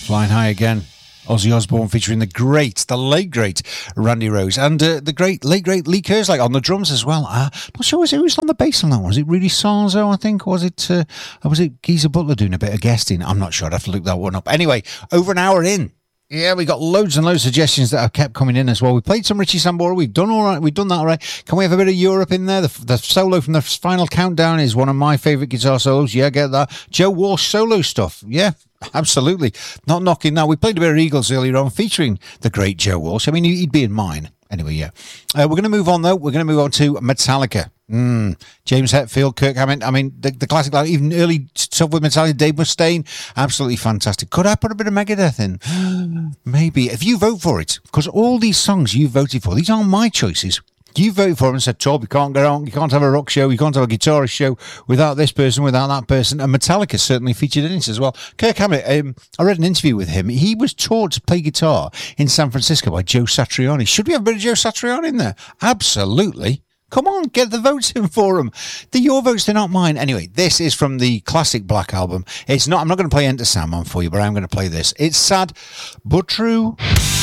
Flying High again. Ozzy Osbourne featuring the late great Randy Rhoads, and the late great Lee Kerslake on the drums as well. Not sure who was on the bass on that one. Was it Rudy Sarzo, I think? Or was it Geezer Butler doing a bit of guesting? I'm not sure. I'd have to look that one up. Anyway, over an hour in. Yeah, we got loads and loads of suggestions that have kept coming in as well. We played some Richie Sambora. We've done all right. We've done that all right. Can we have a bit of Europe in there? The solo from the Final Countdown is one of my favourite guitar solos. Yeah, get that. Joe Walsh solo stuff. Yeah, absolutely. Not knocking that. We played a bit of Eagles earlier on featuring the great Joe Walsh. I mean, he'd be in mine. Anyway, yeah. We're going to move on, though. We're going to move on to Metallica. James Hetfield, Kirk Hammett. I mean, the classic, like even early stuff with Metallica, Dave Mustaine, absolutely fantastic. Could I put a bit of Megadeth in? Maybe. If you vote for it, because all these songs you voted for, these aren't my choices. You voted for them and said, Tob, you can't get on, you can't have a rock show, you can't have a guitarist show without this person, without that person. And Metallica certainly featured in it as well. Kirk Hammett, I read an interview with him. He was taught to play guitar in San Francisco by Joe Satriani. Should we have a bit of Joe Satriani in there? Absolutely. Come on, get the votes in for them. They're your votes, they're not mine. Anyway, this is from the classic Black Album. I'm not going to play Enter Sandman for you, but I'm going to play this. It's sad, but true.